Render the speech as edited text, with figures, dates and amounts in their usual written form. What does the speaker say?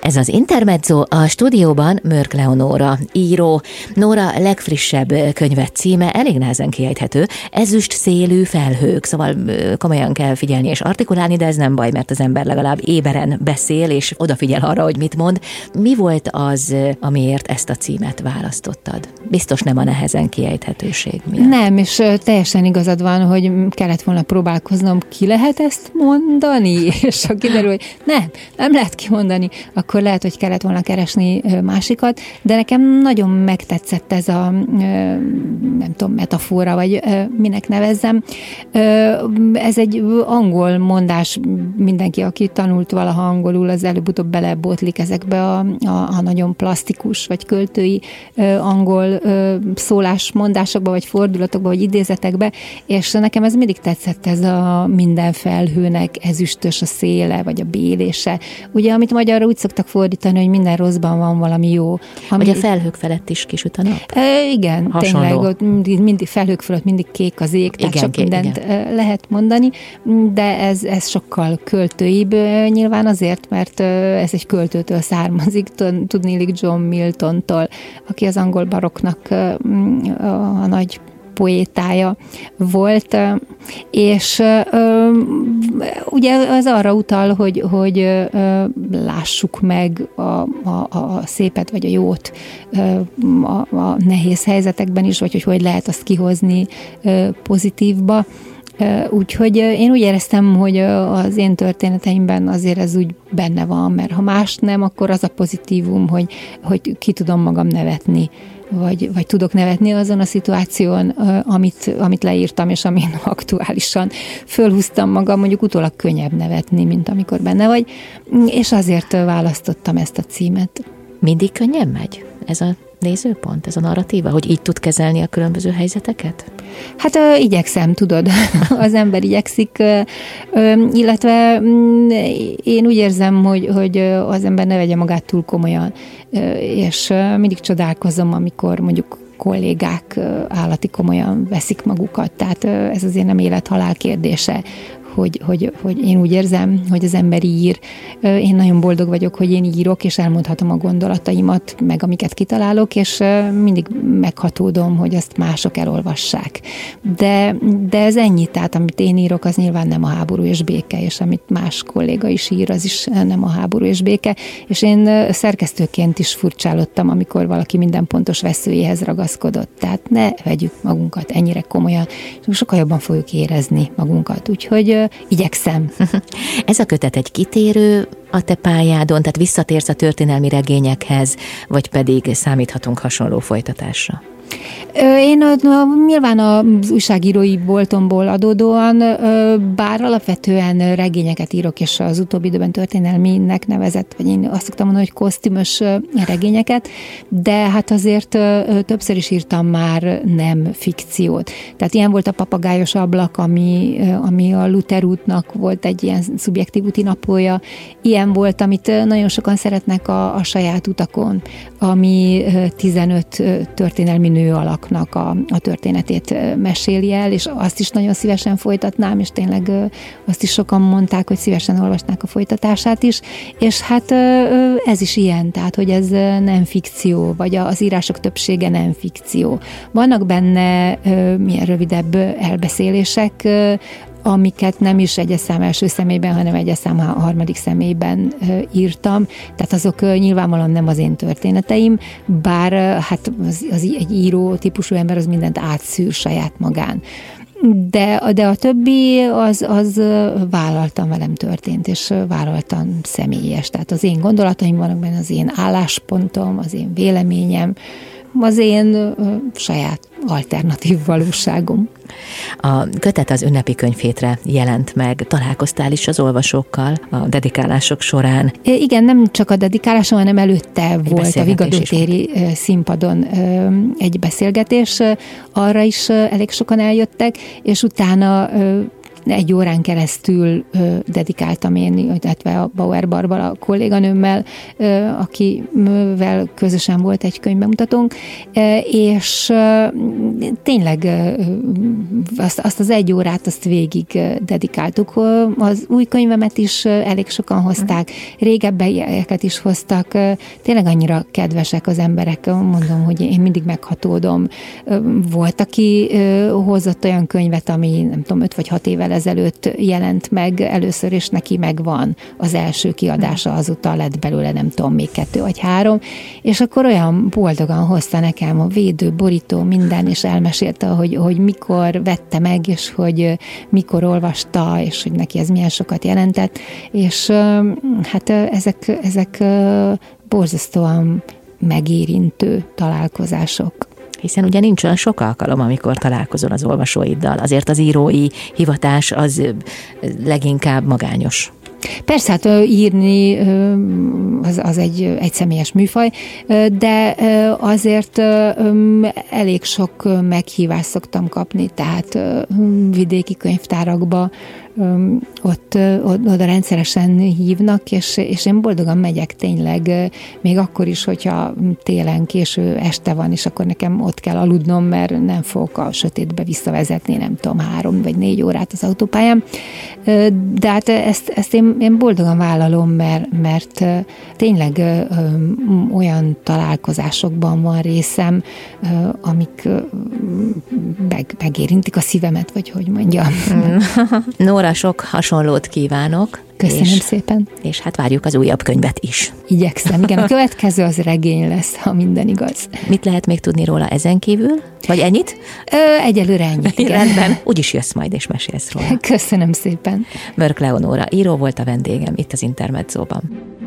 Ez az Intermezzo, a stúdióban Mörk Leonóra, író. Nóra legfrissebb könyve címe elég nehezen kiejthető, Ezüst szélű felhők, szóval komolyan kell figyelni és artikulálni, de ez nem baj, mert az ember legalább éberen beszél, és odafigyel arra, hogy mit mond. Mi volt az, amiért ezt a címet választottad? Biztos nem a nehezen kiejthetőség miatt. Nem, és teljesen igazad van, hogy kellett volna próbálkoznom, ki lehet ezt mondani? És ha kiderül, hogy nem lehet kimondani, akkor lehet, hogy kellett volna keresni másikat, de nekem nagyon megtetszett ez a, nem tudom, metafora, vagy minek nevezzem. Ez egy angol mondás, mindenki, aki tanult valaha angolul, az előbb-utóbb belebotlik ezekbe a nagyon plastikus, vagy költői angol szólásmondásokba, vagy fordulatokba, vagy idézetekbe, és nekem ez mindig tetszett, ez a minden felhőnek ezüstös a széle, vagy a bélése. Ugye, amit magyarra úgy szoktak fordítani, hogy minden rosszban van valami jó. Vagy a felhők felett is kisüt a nap? Igen, hasonló. Tényleg, ott mindig felhők fölött mindig kék az ég, tehát sok mindent lehet mondani, de ez sokkal költőibb nyilván azért, mert ez egy költőtől származik, tudnélik John Miltontól, aki az angol barokknak a nagy poétája volt, és ugye az arra utal, hogy lássuk meg a szépet vagy a jót a nehéz helyzetekben is, vagy hogy lehet azt kihozni pozitívba. Úgyhogy én úgy éreztem, hogy az én történeteimben azért ez úgy benne van, mert ha más nem, akkor az a pozitívum, hogy ki tudom magam nevetni, vagy tudok nevetni azon a szituáción, amit leírtam, és amin aktuálisan fölhúztam magam, mondjuk utólag könnyebb nevetni, mint amikor benne vagy, és azért választottam ezt a címet. Mindig könnyen megy ez a nézőpont, ez a narratíva, hogy így tud kezelni a különböző helyzeteket? Hát igyekszem, tudod, az ember igyekszik, illetve én úgy érzem, hogy az ember ne vegye magát túl komolyan, és mindig csodálkozom, amikor mondjuk kollégák állati komolyan veszik magukat, tehát ez azért nem élet-halál kérdése, hogy én úgy érzem, hogy az ember ír. Én nagyon boldog vagyok, hogy én írok, és elmondhatom a gondolataimat, meg amiket kitalálok, és mindig meghatódom, hogy azt mások elolvassák. De ez ennyi, tehát amit én írok, az nyilván nem a háború és béke, és amit más kolléga is ír, az is nem a háború és béke, és én szerkesztőként is furcsálottam, amikor valaki minden pontos veszőjéhez ragaszkodott. Tehát ne vegyük magunkat ennyire komolyan, sokkal jobban fogjuk érezni magunkat. Úgyhogy igyekszem. Ez a kötet egy kitérő a te pályádon, tehát visszatérsz a történelmi regényekhez, vagy pedig számíthatunk hasonló folytatásra? Én nyilván az újságírói boltomból adódóan, bár alapvetően regényeket írok, és az utóbbi időben történelminek nevezett, vagy én azt szoktam mondani, hogy kosztümös regényeket, de hát azért többször is írtam már nem fikciót. Tehát ilyen volt a Papagájos ablak, ami a Luther útnak volt egy ilyen szubjektív útinapolja. Ilyen volt, amit nagyon sokan szeretnek a saját utakon, ami 15 történelmi nő alaknak a történetét meséli el, és azt is nagyon szívesen folytatnám, és tényleg azt is sokan mondták, hogy szívesen olvasnák a folytatását is, és hát ez is ilyen, tehát, hogy ez nem fikció, vagy az írások többsége nem fikció. Vannak benne milyen rövidebb elbeszélések, amiket nem is egyes szám első személyben, hanem egyes szám harmadik személyben írtam. Tehát azok nyilvánvalóan nem az én történeteim, bár hát egy író típusú ember az mindent átszűr saját magán. De a többi az vállaltan velem történt, és vállaltan személyes. Tehát az én gondolataim vannak benne, az én álláspontom, az én véleményem, az én saját alternatív valóságom. A kötet az ünnepi könyvhétre jelent meg. Találkoztál is az olvasókkal a dedikálások során? Igen, nem csak a dedikáláson, hanem előtte volt a Vigadótéri színpadon egy beszélgetés. Arra is elég sokan eljöttek, és utána 1 órán keresztül dedikáltam én, illetve a Bauer Barbara kolléganőmmel, akivel közösen volt egy könyvbemutatónk, és tényleg azt az 1 órát, azt végig dedikáltuk. Az új könyvemet is elég sokan hozták, régebbieket is hoztak, tényleg annyira kedvesek az emberek, mondom, hogy én mindig meghatódom. Volt, aki hozott olyan könyvet, ami nem tudom, 5 vagy 6 évvel ezelőtt jelent meg először, és neki megvan az első kiadása, azóta lett belőle nem tudom, még 2 vagy 3, és akkor olyan boldogan hozta nekem a védő, borító, minden, és elmesélte, hogy mikor vette meg, és hogy mikor olvasta, és hogy neki ez milyen sokat jelentett, és hát ezek borzasztóan megérintő találkozások. Hiszen ugye nincs olyan sok alkalom, amikor találkozol az olvasóiddal. Azért az írói hivatás az leginkább magányos. Persze, hát írni az egy személyes műfaj, de azért elég sok meghívást szoktam kapni, tehát vidéki könyvtárakba, oda rendszeresen hívnak, és én boldogan megyek tényleg, még akkor is, hogyha télen késő este van, és akkor nekem ott kell aludnom, mert nem fogok a sötétbe visszavezetni, nem tudom, 3 vagy 4 órát az autópályán. De hát ezt én boldogan vállalom, mert tényleg olyan találkozásokban van részem, amik megérintik a szívemet, vagy hogy mondjam. Nóra, sok hasonlót kívánok. Köszönöm szépen. És hát várjuk az újabb könyvet is. Igyekszem, igen. A következő az regény lesz, ha minden igaz. Mit lehet még tudni róla ezen kívül? Vagy ennyit? Egyelőre ennyit, igen. Rendben, úgyis jössz majd és mesélsz róla. Köszönöm szépen. Mörk Leonóra író volt a vendégem itt az Intermedzóban.